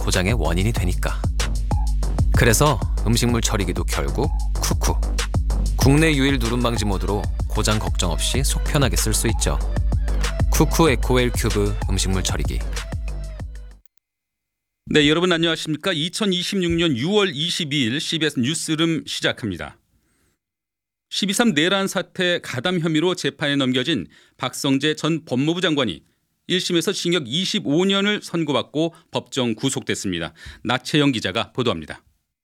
고장의 원인이 되니까. 그래서 음식물 처리기도 결국 쿠쿠. 국내 유일 누름 방지 모드로 고장 걱정 없이 속 편하게 쓸 수 있죠. 쿠쿠 에코웰 큐브 음식물 처리기. 네, 여러분 안녕하십니까? 2026년 6월 22일 CBS 뉴스룸 시작합니다. 12.3 내란 사태 가담 혐의로 재판에 넘겨진 박성재 전 법무부 장관이 1심에서 징역 25년을 선고받고 법정 구속됐습니다. 나채영 기자가 보도합니다.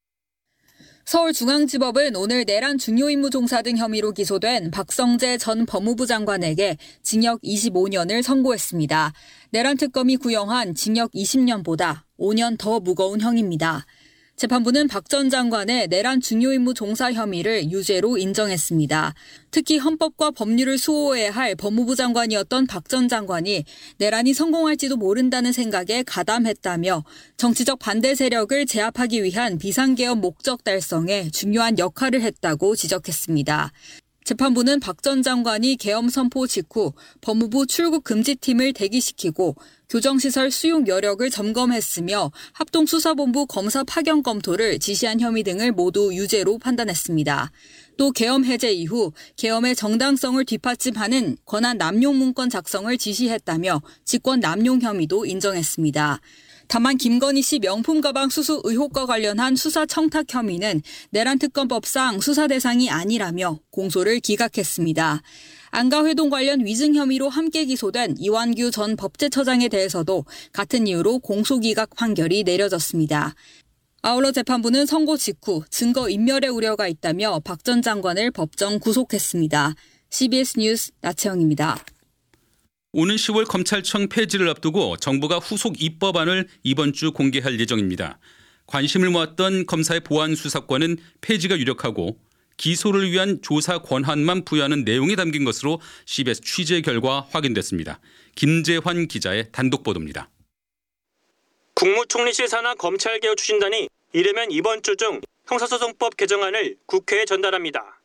서울중앙지법은 오늘 내란 중요임무 종사 등 혐의로 기소된 박성재 전 법무부 장관에게 징역 25년을 선고했습니다. 내란 특검이 구형한 징역 20년보다 5년 더 무거운 형입니다. 재판부는 박 전 장관의 내란 중요임무 종사 혐의를 유죄로 인정했습니다. 특히 헌법과 법률을 수호해야 할 법무부 장관이었던 박 전 장관이 내란이 성공할지도 모른다는 생각에 가담했다며 정치적 반대 세력을 제압하기 위한 비상개헌 목적 달성에 중요한 역할을 했다고 지적했습니다. 재판부는 박 전 장관이 계엄 선포 직후 법무부 출국 금지팀을 대기시키고 교정시설 수용 여력을 점검했으며 합동수사본부 검사 파견 검토를 지시한 혐의 등을 모두 유죄로 판단했습니다. 또 계엄 해제 이후 계엄의 정당성을 뒷받침하는 권한 남용 문건 작성을 지시했다며 직권 남용 혐의도 인정했습니다. 다만 김건희 씨 명품 가방 수수 의혹과 관련한 수사 청탁 혐의는 내란특검법상 수사 대상이 아니라며 공소를 기각했습니다. 안가회동 관련 위증 혐의로 함께 기소된 이완규 전 법제처장에 대해서도 같은 이유로 공소기각 판결이 내려졌습니다. 아울러 재판부는 선고 직후 증거인멸의 우려가 있다며 박 전 장관을 법정 구속했습니다. CBS 뉴스 나채영입니다. 오는 10월 검찰청 폐지를 앞두고 정부가 후속 입법안을 이번 주 공개할 예정입니다. 관심을 모았던 검사의 보안 수사권은 폐지가 유력하고 기소를 위한 조사 권한만 부여하는 내용이 담긴 것으로 CBS 취재 결과 확인됐습니다. 김재환 기자의 단독 보도입니다. 국무총리실 산하 검찰개혁 추진단이 이르면 이번 주 중 형사소송법 개정안을 국회에 전달합니다.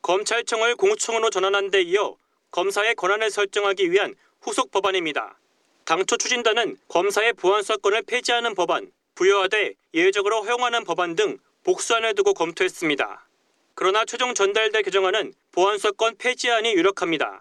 검찰청을 공청으로 전환한 데 이어 검사의 권한을 설정하기 위한 후속 법안입니다. 당초 추진단은 검사의 보안수사권을 폐지하는 법안, 부여하되 예외적으로 허용하는 법안 등 복수안을 두고 검토했습니다. 그러나 최종 전달될 개정안은 보안수사권 폐지안이 유력합니다.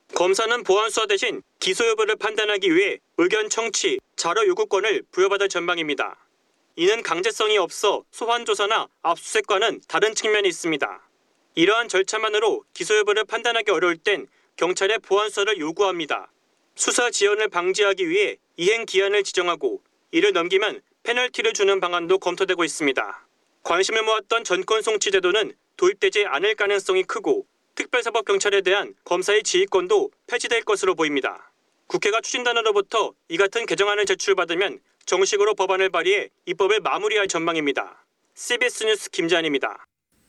검사는 보안수사 대신 기소 여부를 판단하기 위해 의견 청취, 자료 요구권을 부여받을 전망입니다. 이는 강제성이 없어 소환조사나 압수수색과는 다른 측면이 있습니다. 이러한 절차만으로 기소 여부를 판단하기 어려울 땐 경찰의 보안수사를 요구합니다. 수사 지연을 방지하기 위해 이행 기한을 지정하고 이를 넘기면 페널티를 주는 방안도 검토되고 있습니다. 관심을 모았던 전권 송치 제도는 도입되지 않을 가능성이 크고 특별사법경찰에 대한 검사의 지휘권도 폐지될 것으로 보입니다. 국회가 추진단으로부터 이 같은 개정안을 제출받으면 정식으로 법안을 발의해 입법을 마무리할 전망입니다. CBS 뉴스 김재환입니다.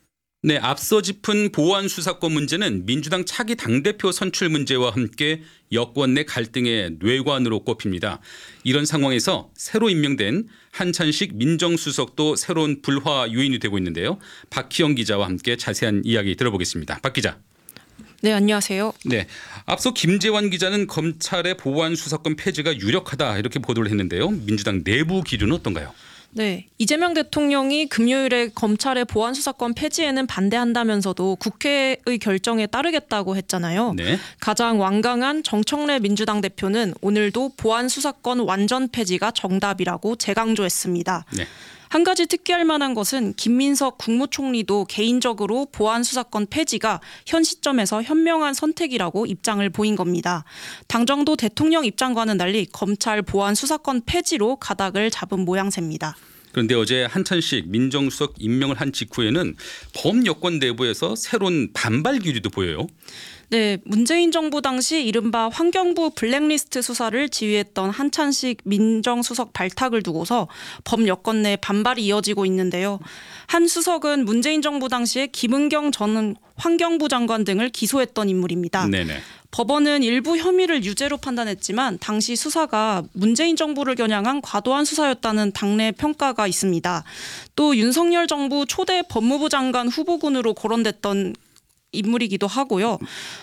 네, 앞서 짚은 보안 수사권 문제는 민주당 차기 당대표 선출 문제와 함께 여권 내 갈등의 뇌관으로 꼽힙니다. 이런 상황에서 새로 임명된 한찬식 민정수석도 새로운 불화 요인이 되고 있는데요. 박희영 기자와 함께 자세한 이야기 들어보겠습니다. 박 기자. 네, 안녕하세요. 네, 앞서 김재환 기자는 검찰의 보안 수사권 폐지가 유력하다 이렇게 보도를 했는데요. 민주당 내부 기류는 어떤가요? 네, 이재명 대통령이 금요일에 검찰의 보안 수사권 폐지에는 반대한다면서도 국회의 결정에 따르겠다고 했잖아요. 네. 가장 완강한 정청래 민주당 대표는 오늘도 보안 수사권 완전 폐지가 정답이라고 재강조했습니다. 네. 한 가지 특기할 만한 것은 김민석 국무총리도 개인적으로 보안 수사권 폐지가 현 시점에서 현명한 선택이라고 입장을 보인 겁니다. 당정도 대통령 입장과는 달리 검찰 보안 수사권 폐지로 가닥을 잡은 모양새입니다. 그런데 어제 한찬식 민정수석 임명을 한 직후에는 범여권 내부에서 새로운 반발 기류도 보여요. 네, 문재인 정부 당시 이른바 환경부 블랙리스트 수사를 지휘했던 한찬식 민정수석 발탁을 두고서 범여권 내 반발이 이어지고 있는데요. 한 수석은 문재인 정부 당시에 김은경 전 환경부 장관 등을 기소했던 인물입니다. 네네. 법원은 일부 혐의를 유죄로 판단했지만 당시 수사가 문재인 정부를 겨냥한 과도한 수사였다는 당내 평가가 있습니다. 또 윤석열 정부 초대 법무부 장관 후보군으로 거론됐던 인물이기도 하고요.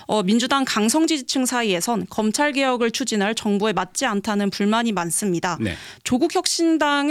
민주당 강성 지지층 사이에선 검찰개혁을 추진할 정부에 맞지 않다는 불만이 많습니다. 네. 조국 혁신당